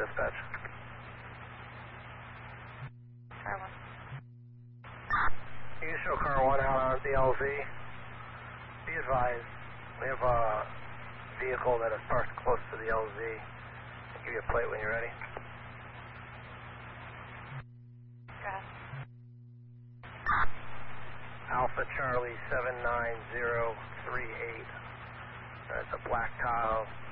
dispatch. Car 1. You can show car 1 out on the LZ. Be advised, we have a vehicle that is parked close to the LZ. I'll give you a plate when you're ready. Got Alpha Charlie 79038. That's a black Tahoe.